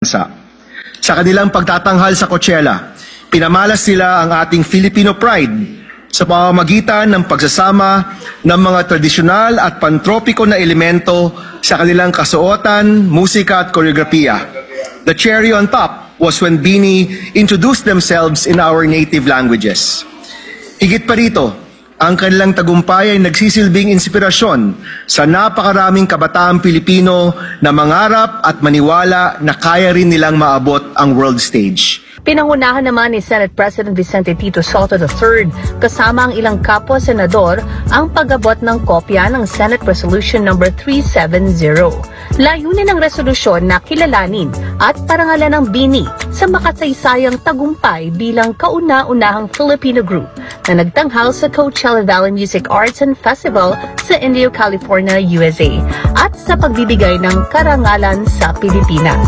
bansa. Sa kanilang pagtatanghal sa Coachella, pinamalas nila ang ating Filipino pride sa pamamagitan ng pagsasama ng mga tradisyonal at pantropiko na elemento sa kanilang kasuotan, musika at koreografiya. The cherry on top was when BINI introduced themselves in our native languages. Higit pa rito, ang kanilang tagumpay ay nagsisilbing inspirasyon sa napakaraming kabataang Pilipino na mangarap at maniwala na kaya rin nilang maabot ang world stage. Pinangunahan naman ni Senate President Vicente Tito Soto III kasama ang ilang kapwa-senador ang pag-abot ng kopya ng Senate Resolution No. 370. Layunin ng resolusyon na kilalanin at parangalan ng BINI sa makasaysayang tagumpay bilang kauna-unahang Filipino group na nagtanghal sa Coachella Valley Music Arts and Festival sa Indio, California, USA at sa pagbibigay ng karangalan sa Pilipinas.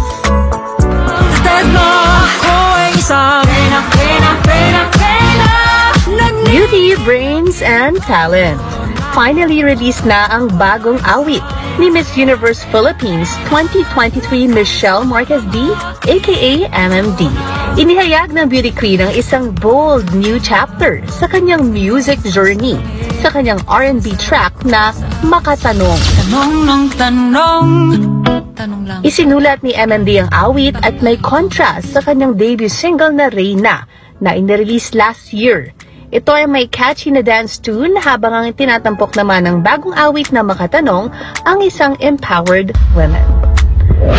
Beauty, brains, and talent. Finally released na ang bagong awit ni Miss Universe Philippines 2023 Michelle Marquez D, aka MMD. Inihayag ng beauty queen ang isang bold new chapter sa kanyang music journey sa kanyang R&B track na Makatanong. Tanong ng tanong. Tanong lang. Isinulat ni MMD ang awit at may contrast sa kanyang debut single na Reyna na inirelease last year. Ito ay may catchy na dance tune habang ang tinatampok naman ng bagong awit na Makatanong ang isang empowered women.